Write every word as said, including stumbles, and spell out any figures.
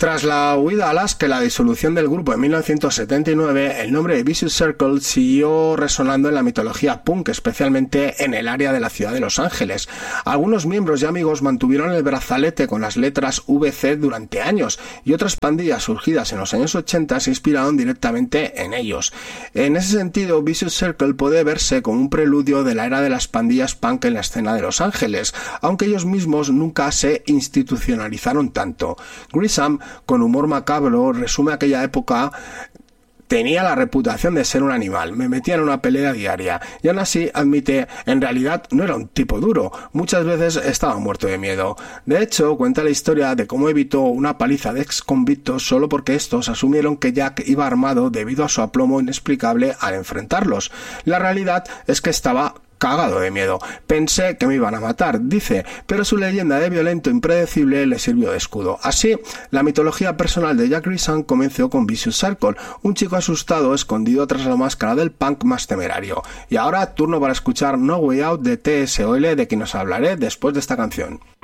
Tras la huida a Alaska y la disolución del grupo en mil novecientos setenta y nueve, el nombre de Vicious Circle siguió resonando en la mitología punk, especialmente en el área de la ciudad de Los Ángeles. Algunos miembros y amigos mantuvieron el brazalete con las letras V C durante años, y otras pandillas surgidas en los años ochenta se inspiraron directamente en ellos. En ese sentido, Vicious Circle puede verse como un preludio de la era de las pandillas punk en la escena de Los Ángeles, aunque ellos mismos nunca se institucionalizaron tanto. Grissom, con humor macabro, resume aquella época: tenía la reputación de ser un animal, me metía en una pelea diaria, y aún así admite, en realidad no era un tipo duro, muchas veces estaba muerto de miedo. De hecho, cuenta la historia de cómo evitó una paliza de ex convictos solo porque estos asumieron que Jack iba armado debido a su aplomo inexplicable al enfrentarlos. La realidad es que estaba cagado de miedo. Pensé que me iban a matar, dice, pero su leyenda de violento impredecible le sirvió de escudo. Así, la mitología personal de Jack Grissom comenzó con Vicious Circle, un chico asustado escondido tras la máscara del punk más temerario. Y ahora, turno para escuchar No Way Out de T S O L, de quien os hablaré después de esta canción.